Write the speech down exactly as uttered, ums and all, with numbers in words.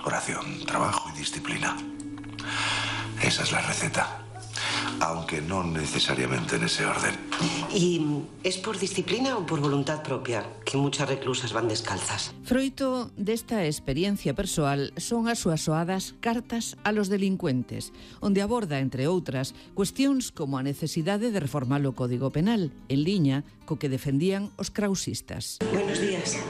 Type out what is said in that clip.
oración, trabajo y disciplina. Esa es la receta. Aunque no necesariamente en ese orden. ¿Y es por disciplina ou por voluntad propia que muchas reclusas van descalzas? Froito desta experiencia persoal son as súas soadas Cartas a los delincuentes, onde aborda, entre outras, cuestións como a necesidade de reformar o Código Penal, en liña co que defendían os krausistas. Buenos días.